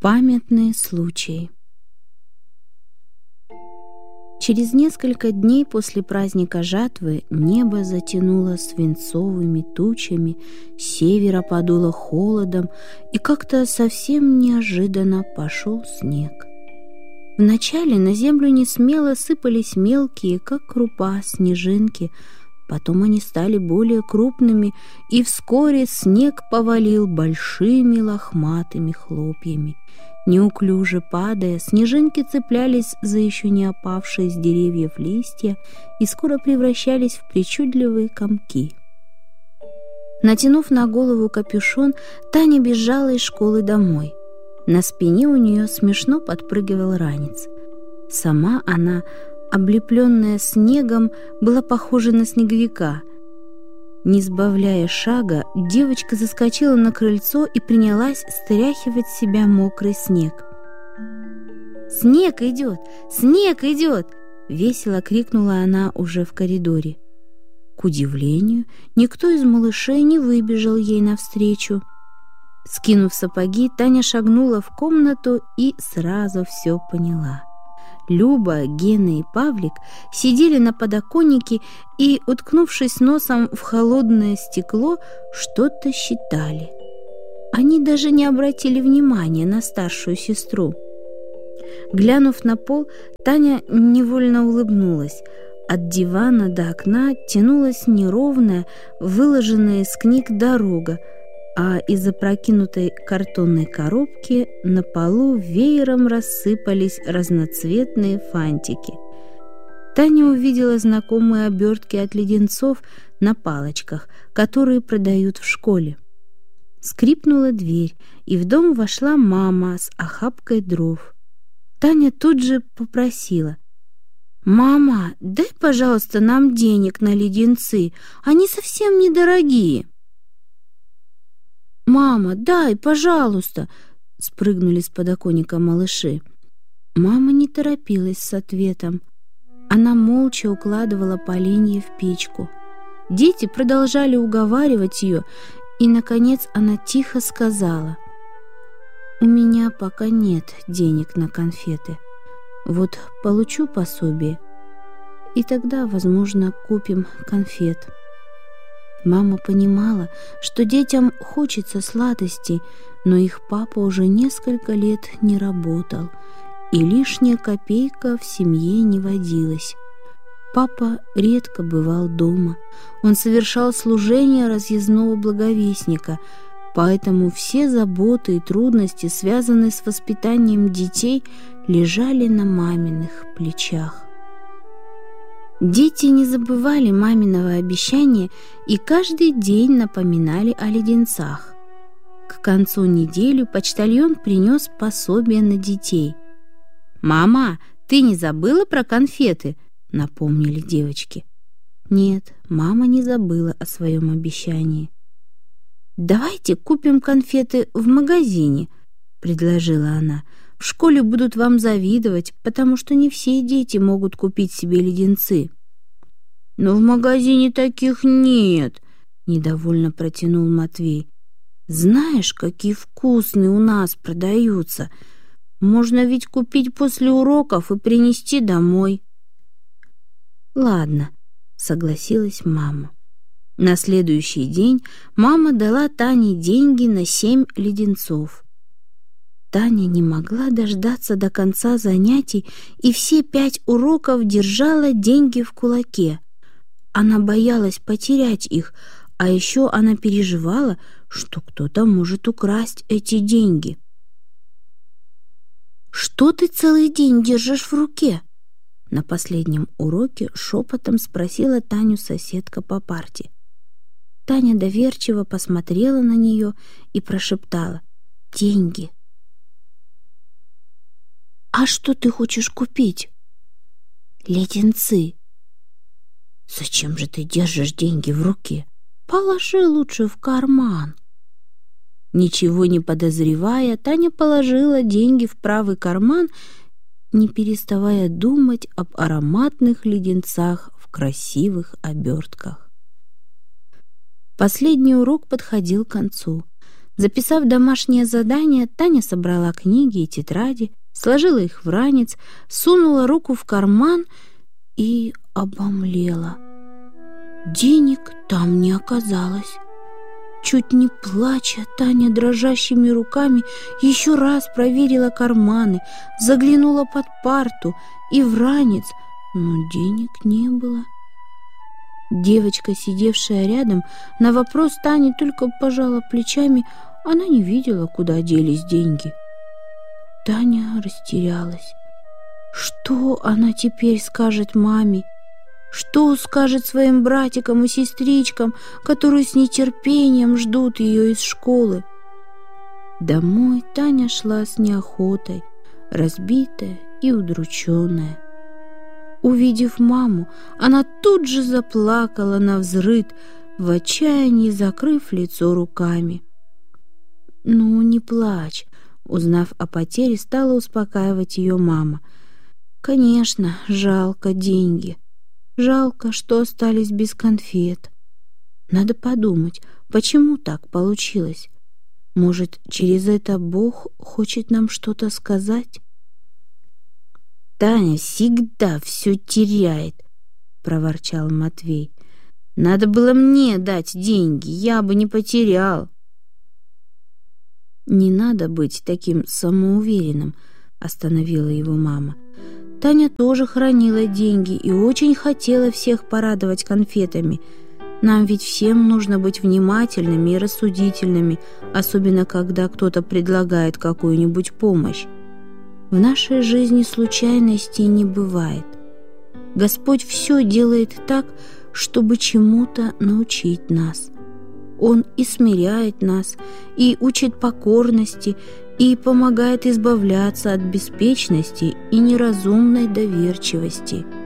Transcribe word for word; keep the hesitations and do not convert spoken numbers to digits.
Памятные случаи. Через несколько дней после праздника жатвы небо затянуло свинцовыми тучами, с севера подуло холодом, и как-то совсем неожиданно пошел снег. Вначале на землю несмело сыпались мелкие, как крупа, снежинки, потом они стали более крупными, и вскоре снег повалил большими лохматыми хлопьями. Неуклюже падая, снежинки цеплялись за еще не опавшие с деревьев листья и скоро превращались в причудливые комки. Натянув на голову капюшон, Таня бежала из школы домой. На спине у нее смешно подпрыгивал ранец. Сама она, облепленная снегом, была похожа на снеговика. Не сбавляя шага, девочка заскочила на крыльцо и принялась стряхивать с себя мокрый снег. «Снег идет! Снег идет!» — весело крикнула она уже в коридоре. К удивлению, никто из малышей не выбежал ей навстречу. Скинув сапоги, Таня шагнула в комнату и сразу все поняла. Люба, Гена и Павлик сидели на подоконнике и, уткнувшись носом в холодное стекло, что-то считали. Они даже не обратили внимания на старшую сестру. Глянув на пол, Таня невольно улыбнулась. От дивана до окна тянулась неровная, выложенная из книг дорога, а из опрокинутой картонной коробки на полу веером рассыпались разноцветные фантики. Таня увидела знакомые обертки от леденцов на палочках, которые продают в школе. Скрипнула дверь, и в дом вошла мама с охапкой дров. Таня тут же попросила: «Мама, дай, пожалуйста, нам денег на леденцы, они совсем недорогие». «Мама, дай, пожалуйста!» — спрыгнули с подоконника малыши. Мама не торопилась с ответом. Она молча укладывала поленья в печку. Дети продолжали уговаривать ее, и, наконец, она тихо сказала: «У меня пока нет денег на конфеты. Вот получу пособие, и тогда, возможно, купим конфет». Мама понимала, что детям хочется сладостей, но их папа уже несколько лет не работал, и лишняя копейка в семье не водилась. Папа редко бывал дома, он совершал служение разъездного благовестника, поэтому все заботы и трудности, связанные с воспитанием детей, лежали на маминых плечах. Дети не забывали маминого обещания и каждый день напоминали о леденцах. К концу недели почтальон принес пособие на детей. «Мама, ты не забыла про конфеты?» — напомнили девочки. Нет, мама не забыла о своем обещании. «Давайте купим конфеты в магазине», — предложила она. «В школе будут вам завидовать, потому что не все дети могут купить себе леденцы». «Но в магазине таких нет», — недовольно протянул Матвей. «Знаешь, какие вкусные у нас продаются. Можно ведь купить после уроков и принести домой». «Ладно», — согласилась мама. На следующий день мама дала Тане деньги на семь леденцов. Таня не могла дождаться до конца занятий и все пять уроков держала деньги в кулаке. Она боялась потерять их, а еще она переживала, что кто-то может украсть эти деньги. «Что ты целый день держишь в руке?» На последнем уроке шепотом спросила Таню соседка по парте. Таня доверчиво посмотрела на нее и прошептала: «Деньги». «А что ты хочешь купить?» «Леденцы». «Зачем же ты держишь деньги в руке? Положи лучше в карман». Ничего не подозревая, Таня положила деньги в правый карман, не переставая думать об ароматных леденцах в красивых обертках. Последний урок подходил к концу. Записав домашнее задание, Таня собрала книги и тетради, сложила их в ранец, сунула руку в карман и обомлела. Денег там не оказалось. Чуть не плача, Таня дрожащими руками еще раз проверила карманы, заглянула под парту и в ранец, но денег не было. Девочка, сидевшая рядом, на вопрос Тани только пожала плечами, она не видела, куда делись деньги. Таня растерялась. Что она теперь скажет маме? Что скажет своим братикам и сестричкам, которые с нетерпением ждут ее из школы? Домой Таня шла с неохотой, разбитая и удрученная. Увидев маму, она тут же заплакала навзрыд, в отчаянии закрыв лицо руками. «Ну, не плачь», — узнав о потере, стала успокаивать ее мама. «Конечно, жалко деньги. Жалко, что остались без конфет. Надо подумать, почему так получилось. Может, через это Бог хочет нам что-то сказать?» «Таня всегда все теряет», — проворчал Матвей. «Надо было мне дать деньги, я бы не потерял». «Не надо быть таким самоуверенным», — остановила его мама. Таня тоже хранила деньги и очень хотела всех порадовать конфетами. Нам ведь всем нужно быть внимательными и рассудительными, особенно когда кто-то предлагает какую-нибудь помощь. В нашей жизни случайностей не бывает. Господь все делает так, чтобы чему-то научить нас. Он и смиряет нас, и учит покорности, и помогает избавляться от беспечности и неразумной доверчивости.